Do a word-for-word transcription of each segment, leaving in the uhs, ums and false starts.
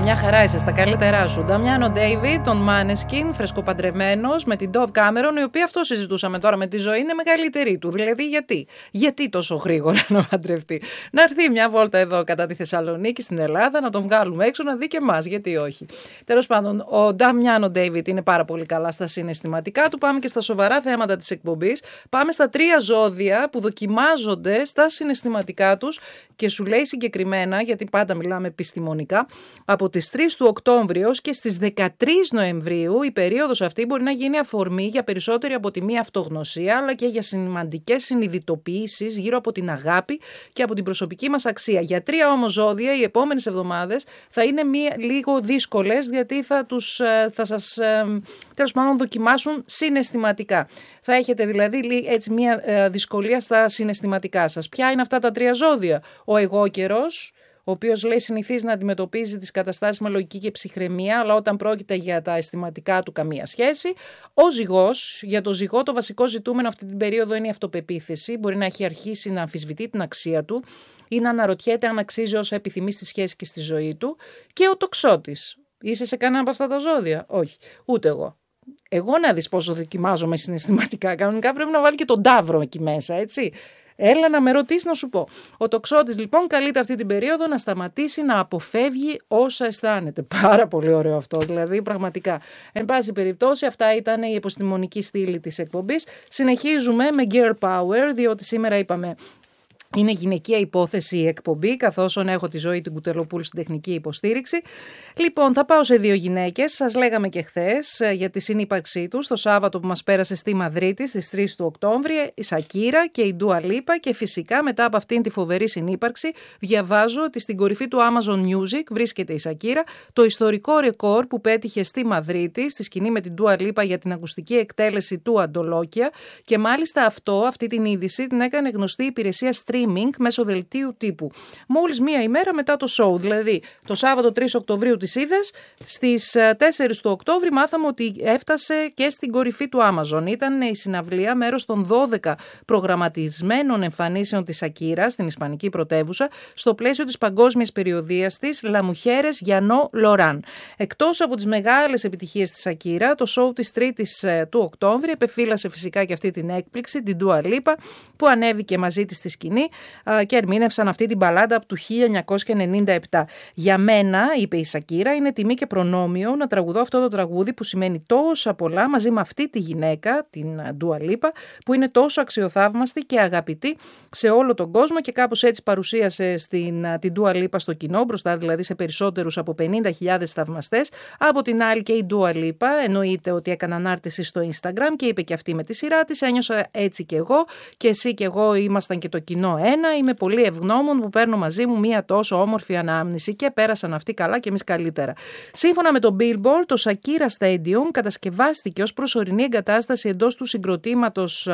Μια χαρά είσαι, στα καλύτερά σου. Νταμιάνο Ντέιβιντ, τον Maneskin, φρεσκοπαντρεμένος, με την Dove Cameron, η οποία αυτό συζητούσαμε τώρα με τη ζωή, είναι μεγαλύτερη του. Δηλαδή, γιατί, γιατί τόσο γρήγορα να παντρευτεί. Να έρθει μια βόλτα εδώ κατά τη Θεσσαλονίκη, στην Ελλάδα, να τον βγάλουμε έξω, να δει και εμάς. Γιατί όχι. Τέλος πάντων, ο Νταμιάνο Ντέιβιντ είναι πάρα πολύ καλά στα συναισθηματικά του. Πάμε και στα σοβαρά θέματα της εκπομπής. Πάμε στα τρία ζώδια που δοκιμάζονται στα συναισθηματικά τους και σου λέει συγκεκριμένα, γιατί πάντα μιλάμε επιστημονικά, από τις τρεις του Οκτώβριου και στις δεκατρείς Νοεμβρίου η περίοδος αυτή μπορεί να γίνει αφορμή για περισσότερη από τη μία αυτογνωσία, αλλά και για σημαντικές συνειδητοποιήσεις γύρω από την αγάπη και από την προσωπική μας αξία. Για τρία όμως ζώδια οι επόμενες εβδομάδες θα είναι μία, λίγο δύσκολες, γιατί θα, τους, θα σας τέλος πάντων δοκιμάσουν συναισθηματικά. Θα έχετε δηλαδή έτσι μία δυσκολία στα συναισθηματικά σας. Ποια είναι αυτά τα τρία ζώδια? Ο εγώκερος, ο οποίος λέει συνηθίζει να αντιμετωπίζει τις καταστάσεις με λογική και ψυχραιμία, αλλά όταν πρόκειται για τα αισθηματικά του καμία σχέση. Ο ζυγός, για το ζυγό το βασικό ζητούμενο αυτή την περίοδο είναι η αυτοπεποίθηση. Μπορεί να έχει αρχίσει να αμφισβητεί την αξία του ή να αναρωτιέται αν αξίζει όσα επιθυμεί στη σχέση και στη ζωή του. Και ο τοξότης. Είσαι σε κανένα από αυτά τα ζώδια? Όχι, ούτε εγώ. Εγώ να δεις πόσο δοκιμάζομαι συναισθηματικά. Κανονικά πρέπει να βάλει και τον ταύρο εκεί μέσα, έτσι. Έλα να με ρωτήσει να σου πω. Ο τοξότης λοιπόν καλείται αυτή την περίοδο να σταματήσει να αποφεύγει όσα αισθάνεται. Πάρα πολύ ωραίο αυτό, δηλαδή πραγματικά. Εν πάση περιπτώσει, αυτά ήταν η επιστημονική στήλη της εκπομπής. Συνεχίζουμε με Girl Power, διότι σήμερα είπαμε είναι γυναικεία υπόθεση η εκπομπή, καθώς έχω τη Ζωή την Κουτελοπούλου στην τεχνική υποστήριξη. Λοιπόν, θα πάω σε δύο γυναίκες. Σας λέγαμε και χθες για τη συνύπαρξή τους το Σάββατο που μας πέρασε στη Μαδρίτη στις τρεις του Οκτώβρη, η Σακύρα και η Ντούα Λίπα. Και φυσικά μετά από αυτήν τη φοβερή συνύπαρξη, διαβάζω ότι στην κορυφή του Amazon Music βρίσκεται η Σακύρα, το ιστορικό ρεκόρ που πέτυχε στη Μαδρίτη, στη σκηνή με την Ντούα Λίπα για την ακουστική εκτέλεση του Αντολόκια. Και μάλιστα αυτό, αυτή την είδηση την έκανε γνωστή η υπηρεσία streaming μέσω δελτίου τύπου. Μόλις μία ημέρα μετά το show, δηλαδή το Σάββατο τρεις Οκτωβρίου της είδες, στις τέσσερις του Οκτώβρη μάθαμε ότι έφτασε και στην κορυφή του Amazon. Ήταν η συναυλία μέρος των δώδεκα προγραμματισμένων εμφανίσεων της Σακύρα στην ισπανική πρωτεύουσα, στο πλαίσιο της παγκόσμιας περιοδίας της La Mujeres Llano Loran. Εκτός από τις μεγάλες επιτυχίες της Σακύρα, το show της τρίτης του Οκτώβρη επεφύλασε φυσικά και αυτή την έκπληξη, την Ντούα Λίπα, που ανέβηκε μαζί της στη σκηνή και ερμήνευσαν αυτή την μπαλάντα από το χίλια εννιακόσια ενενήντα επτά. Για μένα, είπε η Σακύρα, είναι τιμή και προνόμιο να τραγουδώ αυτό το τραγούδι που σημαίνει τόσα πολλά μαζί με αυτή τη γυναίκα, την Ντούα Λίπα, που είναι τόσο αξιοθαύμαστη και αγαπητή σε όλο τον κόσμο, και κάπως έτσι παρουσίασε στην, την Ντούα Λίπα στο κοινό, μπροστά δηλαδή σε περισσότερους από πενήντα χιλιάδες θαυμαστές. Από την άλλη και η Ντούα Λίπα εννοείται ότι έκανε ανάρτηση στο Instagram και είπε και αυτή με τη σειρά της, ένιωσα έτσι και εγώ και εσύ και εγώ ήμασταν και το κοινό ένα. Είμαι πολύ ευγνώμων που παίρνω μαζί μου μία τόσο όμορφη ανάμνηση και πέρασαν αυτοί καλά και εμείς καλύτερα. Σύμφωνα με το Billboard, το Shakira Stadium κατασκευάστηκε ως προσωρινή εγκατάσταση εντός του συγκροτήματος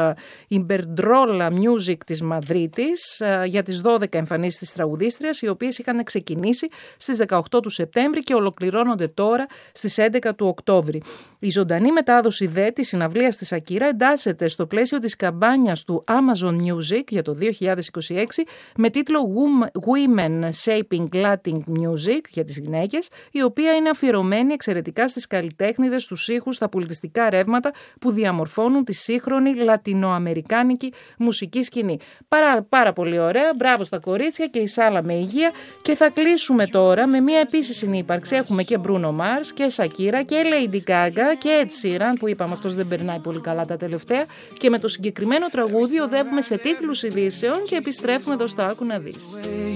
Iberdrola Music της Μαδρίτης για τις δώδεκα εμφανίσεις της τραγουδίστριας, οι οποίες είχαν ξεκινήσει στις δεκαοκτώ του Σεπτέμβρη και ολοκληρώνονται τώρα στις έντεκα του Οκτώβρη. Η ζωντανή μετάδοση δε της συναυλίας της Shakira εντάσσεται στο πλαίσιο της καμπάνιας του Amazon Music για το δύο χιλιάδες είκοσι έξι με τίτλο Women Shaping Latin Music για τις γυναίκες, η οποία είναι αφιερωμένη εξαιρετικά στις καλλιτέχνηδες, στους ήχους, στα πολιτιστικά ρεύματα που διαμορφώνουν τη σύγχρονη λατινοαμερικάνικη μουσική σκηνή. Πάρα, πάρα πολύ ωραία, μπράβο στα κορίτσια και η σάλα με υγεία. Και θα κλείσουμε τώρα με μια επίσης συνύπαρξη. Έχουμε και Bruno Mars και Shakira και Lady Gaga και Ed Sheeran, που είπαμε αυτός δεν περνάει πολύ καλά τα τελευταία, και με το συγκεκριμένο τραγούδι οδεύουμε σε τίτλους ειδήσεων και επιστρέφουμε εδώ στο Άκου να δεις.